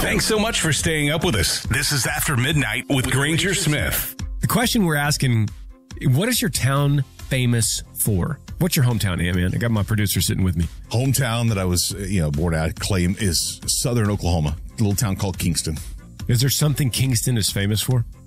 Thanks so much for staying up with us. This is After Midnight with Granger Smith. The question we're asking, what is your town famous for? What's your hometown, man? I got my producer sitting with me. Hometown that I was, born at, claim is southern Oklahoma, a little town called Kingston. Is there something Kingston is famous for?